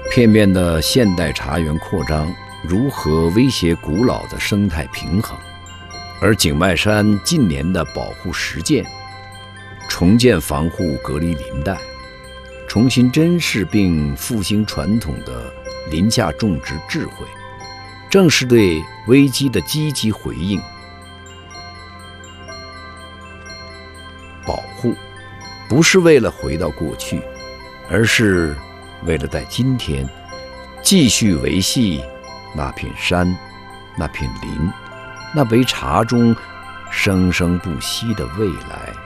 片面的现代茶园扩张如何威胁古老的生态平衡？而景迈山近年的保护实践，重建防护隔离林带，重新珍视并复兴传统的林下种植智慧，正是对危机的积极回应。保护不是为了回到过去，而是为了在今天继续维系那片山、那片林、那杯茶中生生不息的未来。